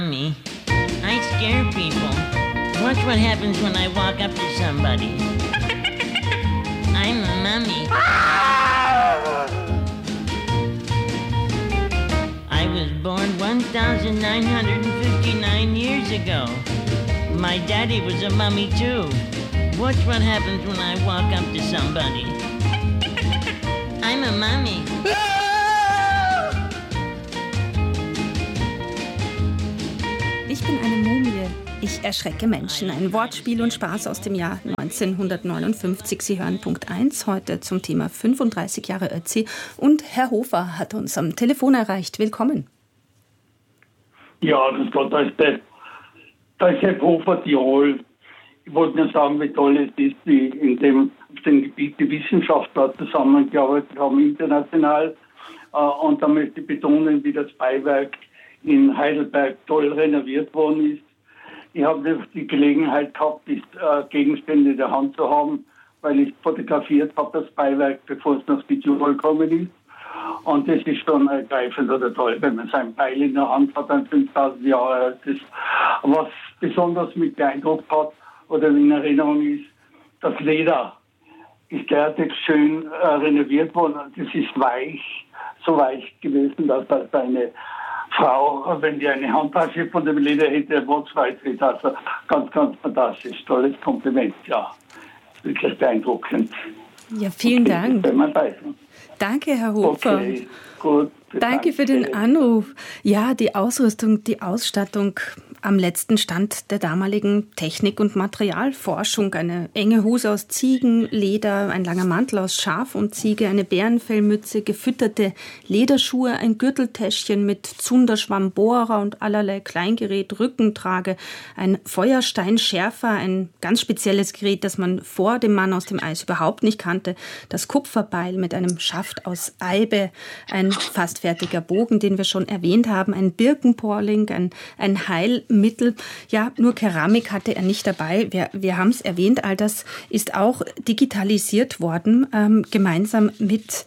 Me. I scare people. Watch what happens when I walk up to somebody. I'm a mummy. I was born 1,959 years ago. My daddy was a mummy too. Watch what happens when I walk up to somebody. I'm a mummy. Ich bin eine Mumie. Ich erschrecke Menschen. Ein Wortspiel und Spaß aus dem Jahr 1959. Sie hören Punkt 1 heute zum Thema 35 Jahre Ötzi. Und Herr Hofer hat uns am Telefon erreicht. Willkommen. Ja, das Gott, da ist Herr Hofer Tirol. Ich wollte nur sagen, wie toll es ist, wie auf dem Gebiet die Wissenschaftler zusammengearbeitet haben, international. Und da möchte ich betonen, wie das Beiwerk in Heidelberg toll renoviert worden ist. Ich habe die Gelegenheit gehabt, die Gegenstände in der Hand zu haben, weil ich fotografiert habe, das Beiwerk, bevor es nach Tirol gekommen ist. Und das ist schon ergreifend oder toll, wenn man sein Beil in der Hand hat, ein 5000 Jahre altes. Was besonders mit beeindruckt hat oder in Erinnerung ist, das Leder ist derartig schön renoviert worden. Das ist weich, so weich gewesen, dass das eine Frau, wenn die eine Handtasche von dem Leder hätte, Wortsweit, also ganz, ganz fantastisch. Tolles Kompliment, ja. Wirklich beeindruckend. Ja, vielen Dank. Danke, Herr Hofer. Okay, gut. Danke für den Anruf. Ja, die Ausrüstung, die Ausstattung am letzten Stand der damaligen Technik- und Materialforschung. Eine enge Hose aus Ziegenleder, ein langer Mantel aus Schaf und Ziege, eine Bärenfellmütze, gefütterte Lederschuhe, ein Gürteltäschchen mit Zunderschwammbohrer und allerlei Kleingerät, Rückentrage, ein Feuersteinschärfer, ein ganz spezielles Gerät, das man vor dem Mann aus dem Eis überhaupt nicht kannte, das Kupferbeil mit einem Schaft aus Eibe, ein fast fertiger Bogen, den wir schon erwähnt haben, ein Birkenporling, ein Heilmittel. Ja, nur Keramik hatte er nicht dabei. Wir haben es erwähnt, all das ist auch digitalisiert worden, gemeinsam mit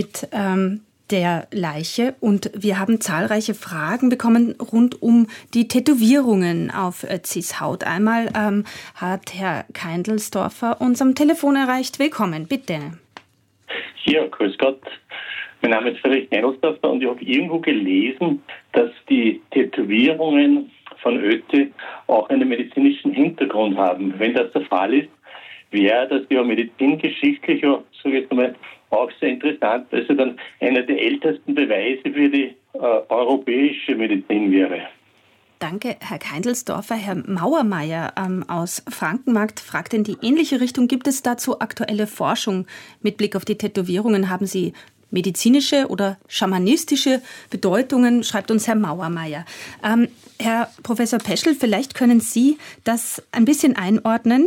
der Leiche. Und wir haben zahlreiche Fragen bekommen rund um die Tätowierungen auf Ötzis Haut. Einmal hat Herr Keindelsdorfer uns am Telefon erreicht. Willkommen, bitte. Ja, grüß Gott. Mein Name ist Friedrich Keindelsdorfer und ich habe irgendwo gelesen, dass die Tätowierungen von Ötzi auch einen medizinischen Hintergrund haben. Wenn das der Fall ist, wäre das ja medizingeschichtlich, ja, sage ich jetzt mal, auch sehr interessant, weil es dann einer der ältesten Beweise für die europäische Medizin wäre. Danke, Herr Keindelsdorfer. Herr Mauermeier aus Frankenmarkt fragt in die ähnliche Richtung. Gibt es dazu aktuelle Forschung mit Blick auf die Tätowierungen? Haben Sie medizinische oder schamanistische Bedeutungen, schreibt uns Herr Mauermeier. Herr Professor Peschel, vielleicht können Sie das ein bisschen einordnen?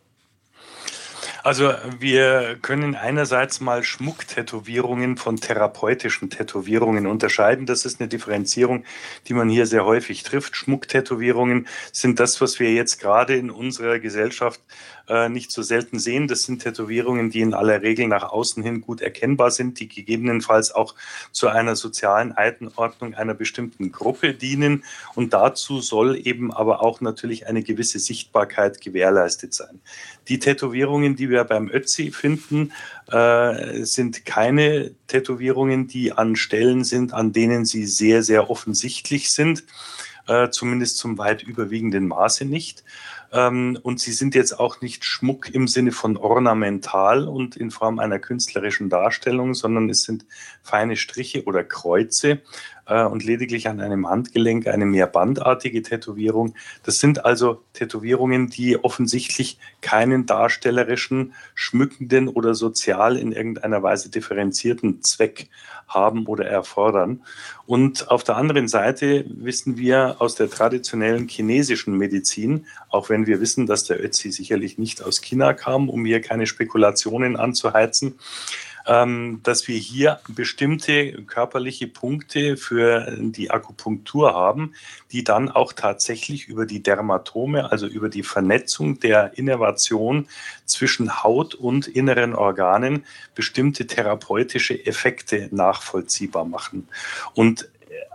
Also wir können einerseits mal Schmucktätowierungen von therapeutischen Tätowierungen unterscheiden. Das ist eine Differenzierung, die man hier sehr häufig trifft. Schmucktätowierungen sind das, was wir jetzt gerade in unserer Gesellschaft nicht so selten sehen. Das sind Tätowierungen, die in aller Regel nach außen hin gut erkennbar sind, die gegebenenfalls auch zu einer sozialen Einordnung einer bestimmten Gruppe dienen. Und dazu soll eben aber auch natürlich eine gewisse Sichtbarkeit gewährleistet sein. Die Tätowierungen, die wir beim Ötzi finden, sind keine Tätowierungen, die an Stellen sind, an denen sie sehr, sehr offensichtlich sind, zumindest zum weit überwiegenden Maße nicht. Und sie sind jetzt auch nicht Schmuck im Sinne von ornamental und in Form einer künstlerischen Darstellung, sondern es sind feine Striche oder Kreuze und lediglich an einem Handgelenk eine mehr bandartige Tätowierung. Das sind also Tätowierungen, die offensichtlich keinen darstellerischen, schmückenden oder sozial in irgendeiner Weise differenzierten Zweck haben oder erfordern. Und auf der anderen Seite wissen wir aus der traditionellen chinesischen Medizin, auch wenn wir wissen, dass der Ötzi sicherlich nicht aus China kam, um hier keine Spekulationen anzuheizen, dass wir hier bestimmte körperliche Punkte für die Akupunktur haben, die dann auch tatsächlich über die Dermatome, also über die Vernetzung der Innervation zwischen Haut und inneren Organen, bestimmte therapeutische Effekte nachvollziehbar machen. Und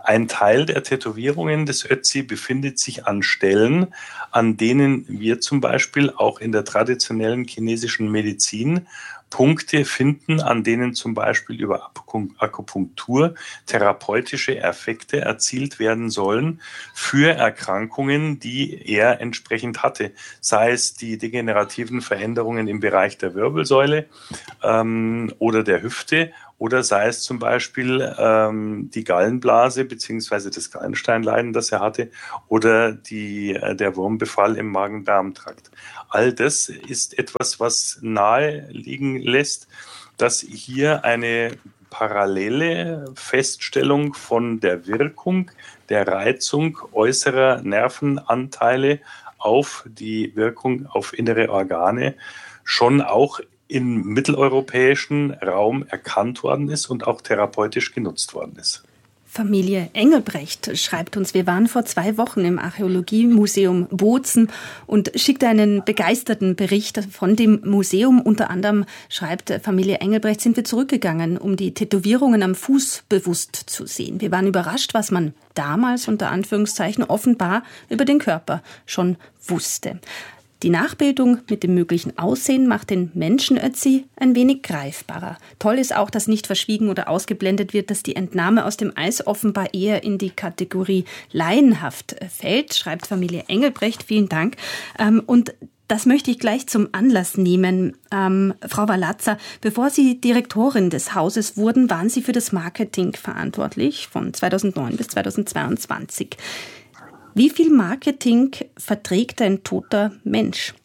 Ein Teil der Tätowierungen des Ötzi befindet sich an Stellen, an denen wir zum Beispiel auch in der traditionellen chinesischen Medizin Punkte finden, an denen zum Beispiel über Akupunktur therapeutische Effekte erzielt werden sollen für Erkrankungen, die er entsprechend hatte. Sei es die degenerativen Veränderungen im Bereich der Wirbelsäule oder der Hüfte, oder sei es zum Beispiel die Gallenblase bzw. das Gallensteinleiden, das er hatte, oder der Wurmbefall im Magen-Darm-Trakt. All das ist etwas, was nahe liegen lässt, dass hier eine parallele Feststellung von der Wirkung, der Reizung äußerer Nervenanteile auf die Wirkung auf innere Organe schon auch im mitteleuropäischen Raum erkannt worden ist und auch therapeutisch genutzt worden ist. Familie Engelbrecht schreibt uns, wir waren vor 2 Wochen im Archäologiemuseum Bozen und schickt einen begeisterten Bericht von dem Museum. Unter anderem, schreibt Familie Engelbrecht, sind wir zurückgegangen, um die Tätowierungen am Fuß bewusst zu sehen. Wir waren überrascht, was man damals unter Anführungszeichen offenbar über den Körper schon wusste. Die Nachbildung mit dem möglichen Aussehen macht den Menschen-Ötzi ein wenig greifbarer. Toll ist auch, dass nicht verschwiegen oder ausgeblendet wird, dass die Entnahme aus dem Eis offenbar eher in die Kategorie laienhaft fällt, schreibt Familie Engelbrecht. Vielen Dank. Und das möchte ich gleich zum Anlass nehmen. Frau Walazza, bevor Sie Direktorin des Hauses wurden, waren Sie für das Marketing verantwortlich von 2009 bis 2022. Wie viel Marketing verträgt ein toter Mensch?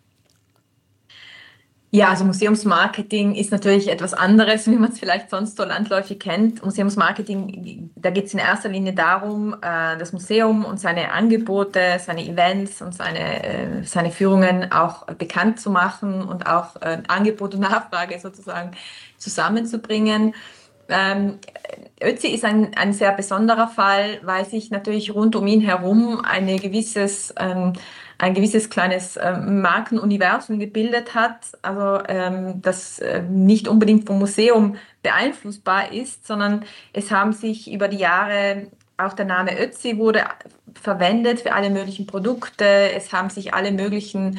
Ja, also Museumsmarketing ist natürlich etwas anderes, wie man es vielleicht sonst so landläufig kennt. Museumsmarketing, da geht es in erster Linie darum, das Museum und seine Angebote, seine Events und seine Führungen auch bekannt zu machen und auch Angebot und Nachfrage sozusagen zusammenzubringen. Ötzi ist ein sehr besonderer Fall, weil sich natürlich rund um ihn herum ein gewisses kleines Markenuniversum gebildet hat, also das nicht unbedingt vom Museum beeinflussbar ist, sondern es haben sich über die Jahre, auch der Name Ötzi wurde verwendet für alle möglichen Produkte. Es haben sich alle möglichen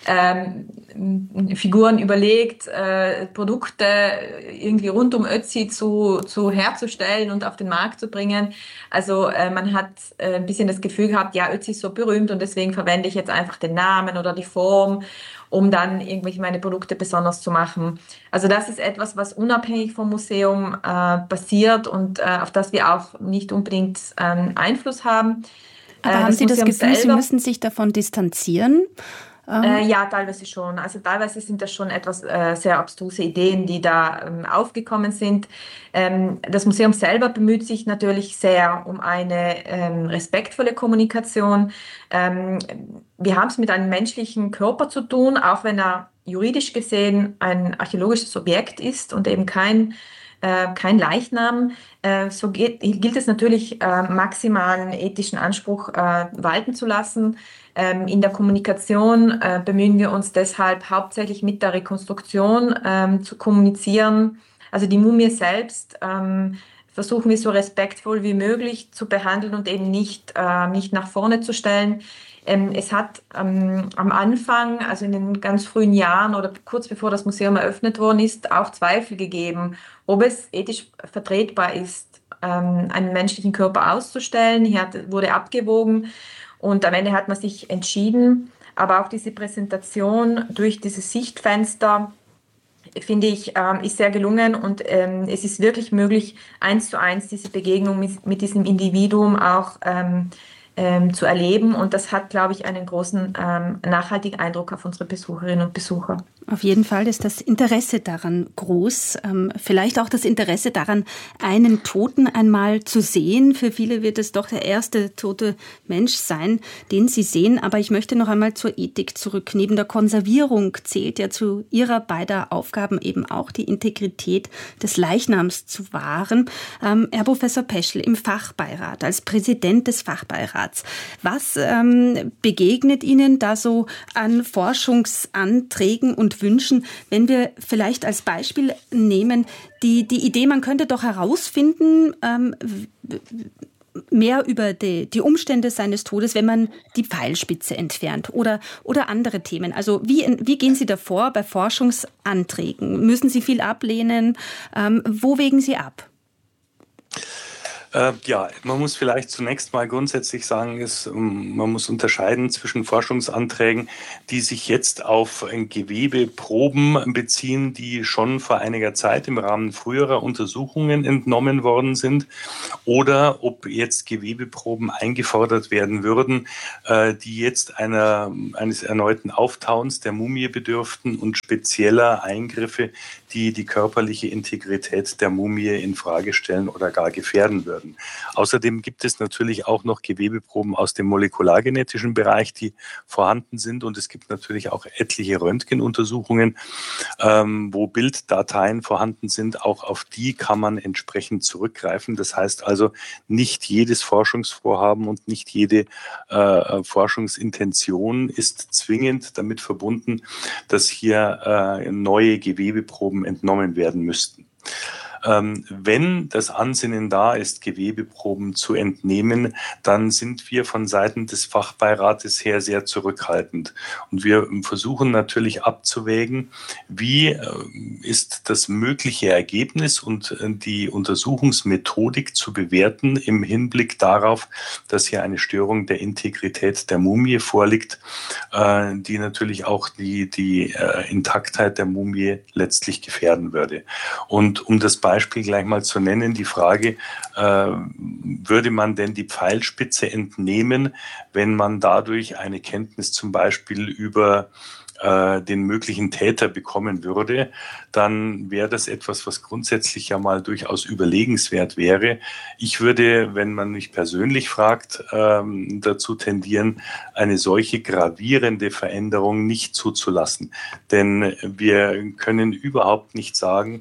Figuren überlegt, Produkte irgendwie rund um Ötzi zu herzustellen und auf den Markt zu bringen. Also man hat ein bisschen das Gefühl gehabt, ja, Ötzi ist so berühmt und deswegen verwende ich jetzt einfach den Namen oder die Form, um dann irgendwelche meine Produkte besonders zu machen. Also das ist etwas, was unabhängig vom Museum passiert und auf das wir auch nicht unbedingt Einfluss haben. Aber haben Sie das Gefühl, Sie müssen sich davon distanzieren? Ja, teilweise schon. Also teilweise sind das schon etwas sehr abstruse Ideen, die da aufgekommen sind. Das Museum selber bemüht sich natürlich sehr um eine respektvolle Kommunikation. Wir haben es mit einem menschlichen Körper zu tun, auch wenn er juridisch gesehen ein archäologisches Objekt ist und eben kein Leichnam. So gilt es natürlich, maximalen ethischen Anspruch walten zu lassen. In der Kommunikation bemühen wir uns deshalb hauptsächlich mit der Rekonstruktion zu kommunizieren. Also die Mumie selbst versuchen wir so respektvoll wie möglich zu behandeln und eben nicht nach vorne zu stellen. Es hat am Anfang, also in den ganz frühen Jahren oder kurz bevor das Museum eröffnet worden ist, auch Zweifel gegeben, ob es ethisch vertretbar ist, einen menschlichen Körper auszustellen. Hier wurde abgewogen und am Ende hat man sich entschieden. Aber auch diese Präsentation durch dieses Sichtfenster, finde ich, ist sehr gelungen und es ist wirklich möglich, 1:1 diese Begegnung mit diesem Individuum auch zu erleben. Und das hat, glaube ich, einen großen nachhaltigen Eindruck auf unsere Besucherinnen und Besucher. Auf jeden Fall ist das Interesse daran groß. Vielleicht auch das Interesse daran, einen Toten einmal zu sehen. Für viele wird es doch der erste tote Mensch sein, den sie sehen. Aber ich möchte noch einmal zur Ethik zurück. Neben der Konservierung zählt ja zu ihrer beider Aufgaben eben auch die Integrität des Leichnams zu wahren. Herr Professor Peschel, im Fachbeirat, als Präsident des Fachbeirats, was begegnet Ihnen da so an Forschungsanträgen und Wünschen, wenn wir vielleicht als Beispiel nehmen, die Idee, man könnte doch herausfinden, mehr über die Umstände seines Todes, wenn man die Pfeilspitze entfernt oder andere Themen. Also wie gehen Sie davor bei Forschungsanträgen? Müssen Sie viel ablehnen? Wo wägen Sie ab? Ja, man muss vielleicht zunächst mal grundsätzlich sagen, man muss unterscheiden zwischen Forschungsanträgen, die sich jetzt auf Gewebeproben beziehen, die schon vor einiger Zeit im Rahmen früherer Untersuchungen entnommen worden sind, oder ob jetzt Gewebeproben eingefordert werden würden, die jetzt eines erneuten Auftauens der Mumie bedürften und spezieller Eingriffe, die die körperliche Integrität der Mumie in Frage stellen oder gar gefährden würden. Außerdem gibt es natürlich auch noch Gewebeproben aus dem molekulargenetischen Bereich, die vorhanden sind. Und es gibt natürlich auch etliche Röntgenuntersuchungen, wo Bilddateien vorhanden sind. Auch auf die kann man entsprechend zurückgreifen. Das heißt also, nicht jedes Forschungsvorhaben und nicht jede Forschungsintention ist zwingend damit verbunden, dass hier neue Gewebeproben entnommen werden müssten. Wenn das Ansinnen da ist, Gewebeproben zu entnehmen, dann sind wir von Seiten des Fachbeirates her sehr zurückhaltend. Und wir versuchen natürlich abzuwägen, wie ist das mögliche Ergebnis und die Untersuchungsmethodik zu bewerten im Hinblick darauf, dass hier eine Störung der Integrität der Mumie vorliegt, die natürlich auch die Intaktheit der Mumie letztlich gefährden würde. Und um das Beispiel gleich mal zu nennen, die Frage, würde man denn die Pfeilspitze entnehmen, wenn man dadurch eine Kenntnis zum Beispiel über den möglichen Täter bekommen würde, dann wäre das etwas, was grundsätzlich ja mal durchaus überlegenswert wäre. Ich würde, wenn man mich persönlich fragt, dazu tendieren, eine solche gravierende Veränderung nicht zuzulassen. Denn wir können überhaupt nicht sagen,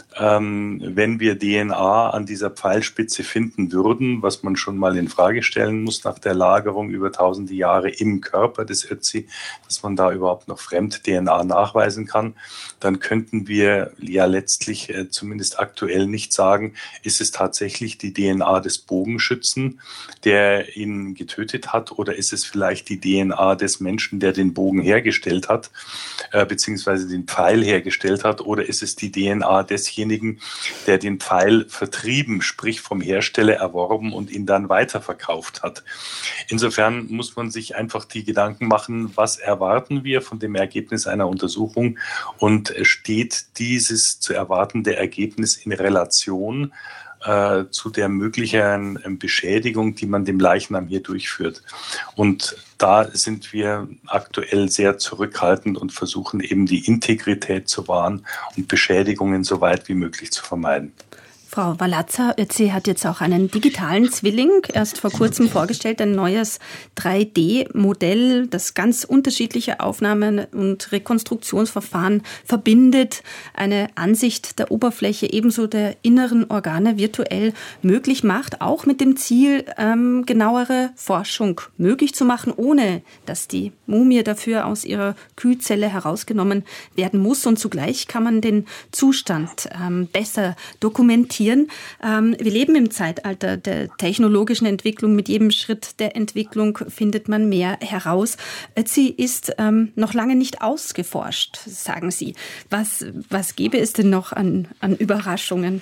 wenn wir DNA an dieser Pfeilspitze finden würden, was man schon mal in Frage stellen muss nach der Lagerung über tausende Jahre im Körper des Ötzi, dass man da überhaupt noch Fremd-DNA nachweisen kann, dann könnten wir ja letztlich zumindest aktuell nicht sagen, ist es tatsächlich die DNA des Bogenschützen, der ihn getötet hat, oder ist es vielleicht die DNA des Menschen, der den Bogen hergestellt hat, beziehungsweise den Pfeil hergestellt hat, oder ist es die DNA desjenigen, der den Pfeil vertrieben, sprich vom Hersteller erworben und ihn dann weiterverkauft hat. Insofern muss man sich einfach die Gedanken machen, was erwarten wir von dem Ergebnis einer Untersuchung und steht dieses zu erwartende Ergebnis in Relation zu der möglichen Beschädigung, die man dem Leichnam hier durchführt. Und da sind wir aktuell sehr zurückhaltend und versuchen eben die Integrität zu wahren und Beschädigungen so weit wie möglich zu vermeiden. Frau Valazza, Ötzi hat jetzt auch einen digitalen Zwilling erst vor kurzem vorgestellt, ein neues 3D-Modell, das ganz unterschiedliche Aufnahmen und Rekonstruktionsverfahren verbindet, eine Ansicht der Oberfläche ebenso der inneren Organe virtuell möglich macht, auch mit dem Ziel, genauere Forschung möglich zu machen, ohne dass die Mumie dafür aus ihrer Kühlzelle herausgenommen werden muss. Und zugleich kann man den Zustand besser dokumentieren. Wir leben im Zeitalter der technologischen Entwicklung. Mit jedem Schritt der Entwicklung findet man mehr heraus. Sie ist noch lange nicht ausgeforscht, sagen Sie. Was gäbe es denn noch an Überraschungen?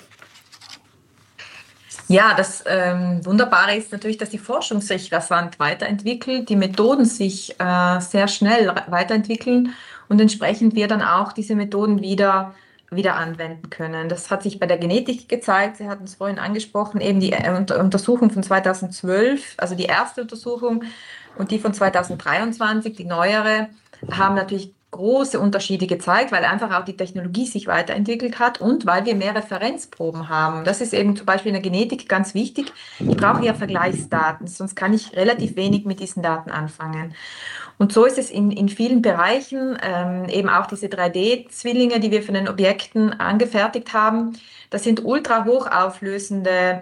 Ja, das Wunderbare ist natürlich, dass die Forschung sich rasant weiterentwickelt, die Methoden sich sehr schnell weiterentwickeln und entsprechend wir dann auch diese Methoden wieder anwenden können. Das hat sich bei der Genetik gezeigt. Sie hatten es vorhin angesprochen, eben die Untersuchung von 2012, also die erste Untersuchung und die von 2023, die neuere, haben natürlich große Unterschiede gezeigt, weil einfach auch die Technologie sich weiterentwickelt hat und weil wir mehr Referenzproben haben. Das ist eben zum Beispiel in der Genetik ganz wichtig. Ich brauche ja Vergleichsdaten, sonst kann ich relativ wenig mit diesen Daten anfangen. Und so ist es in vielen Bereichen, eben auch diese 3D-Zwillinge, die wir von den Objekten angefertigt haben. Das sind ultra hochauflösende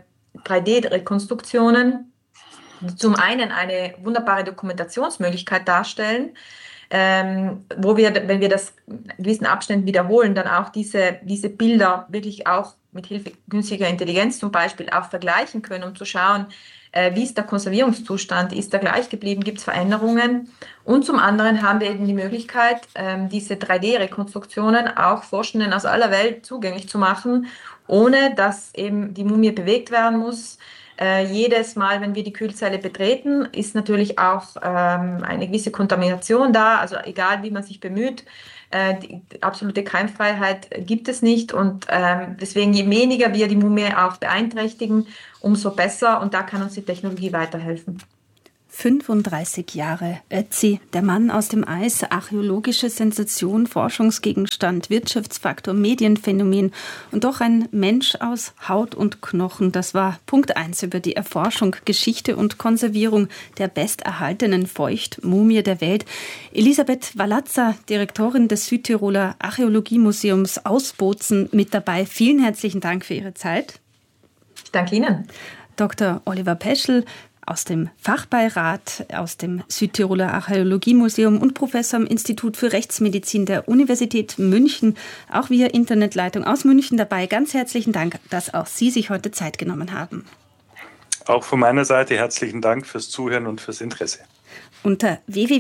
3D-Rekonstruktionen, die zum einen eine wunderbare Dokumentationsmöglichkeit darstellen, wo wir, wenn wir das in gewissen Abständen wiederholen, dann auch diese Bilder wirklich auch mit Hilfe künstlicher Intelligenz zum Beispiel auch vergleichen können, um zu schauen, wie ist der Konservierungszustand, ist er gleich geblieben, gibt es Veränderungen? Und zum anderen haben wir eben die Möglichkeit, diese 3D-Rekonstruktionen auch Forschenden aus aller Welt zugänglich zu machen, ohne dass eben die Mumie bewegt werden muss. Jedes Mal, wenn wir die Kühlzelle betreten, ist natürlich auch eine gewisse Kontamination da, also egal wie man sich bemüht, die absolute Keimfreiheit gibt es nicht und deswegen je weniger wir die Mumie auch beeinträchtigen, umso besser und da kann uns die Technologie weiterhelfen. 35 Jahre Ötzi, der Mann aus dem Eis, archäologische Sensation, Forschungsgegenstand, Wirtschaftsfaktor, Medienphänomen und doch ein Mensch aus Haut und Knochen. Das war Punkt 1 über die Erforschung, Geschichte und Konservierung der besterhaltenen Feuchtmumie der Welt. Elisabeth Walazza, Direktorin des Südtiroler Archäologiemuseums aus Bozen, mit dabei. Vielen herzlichen Dank für Ihre Zeit. Ich danke Ihnen. Dr. Oliver Peschel aus dem Fachbeirat, aus dem Südtiroler Archäologiemuseum und Professor am Institut für Rechtsmedizin der Universität München, auch via Internetleitung aus München dabei. Ganz herzlichen Dank, dass auch Sie sich heute Zeit genommen haben. Auch von meiner Seite herzlichen Dank fürs Zuhören und fürs Interesse. Unter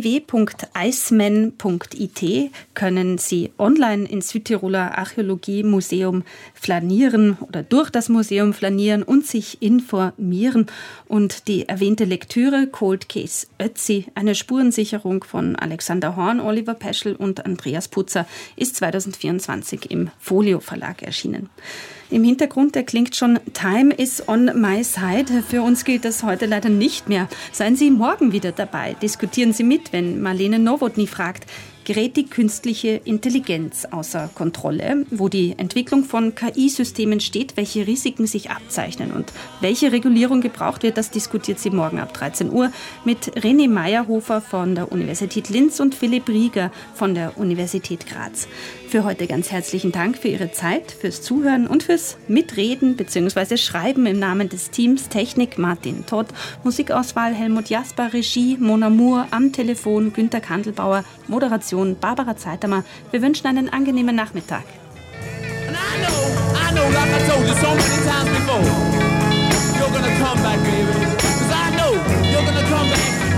www.eisman.it können Sie online ins Südtiroler Archäologiemuseum flanieren oder durch das Museum flanieren und sich informieren. Und die erwähnte Lektüre Cold Case Ötzi, eine Spurensicherung von Alexander Horn, Oliver Peschel und Andreas Putzer, ist 2024 im Folio Verlag erschienen. Im Hintergrund erklingt schon Time is on my side. Für uns gilt das heute leider nicht mehr. Seien Sie morgen wieder dabei. Diskutieren Sie mit, wenn Marlene Nowotny fragt, gerät die künstliche Intelligenz außer Kontrolle, wo die Entwicklung von KI-Systemen steht, welche Risiken sich abzeichnen und welche Regulierung gebraucht wird, das diskutiert sie morgen ab 13 Uhr mit René Meyerhofer von der Universität Linz und Philipp Rieger von der Universität Graz. Für heute ganz herzlichen Dank für Ihre Zeit, fürs Zuhören und fürs Mitreden bzw. Schreiben im Namen des Teams. Technik Martin Todd, Musikauswahl Helmut Jasper, Regie Mona Moore, am Telefon Günter Kandelbauer, Moderation Barbara Zeitermer. Wir wünschen einen angenehmen Nachmittag. And I know, like I told you so many times before, you're gonna come back, baby. 'Cause I know you're gonna come back.